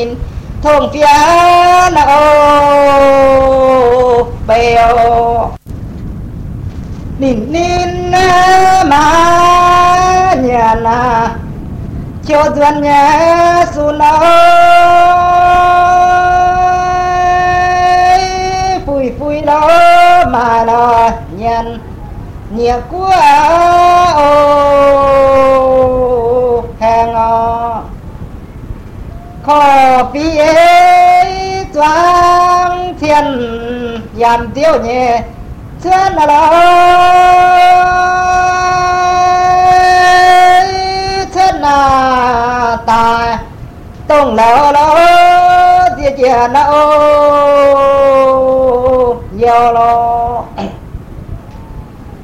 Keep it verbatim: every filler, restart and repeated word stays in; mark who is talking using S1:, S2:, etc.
S1: thùng phía nâu bèo nín nín mà nhà na cho duyên nhà su nâu phủi phủi đó mà nó nhận nhẹ của ô hàng ngò khó phí ấy choáng thiên giảm tiêu nhẹ chân là lo chân là ta tông lỡ lỡ chia chia nó nhiều lo